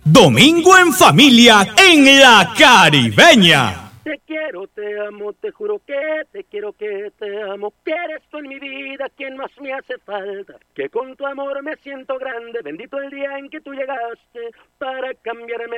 Domingo en familia en La Caribeña. Te quiero, te amo, te juro que te quiero, que te amo, que eres tú en mi vida quien más me hace falta, que con tu amor me siento grande, bendito el día en que tú llegaste para cambiarme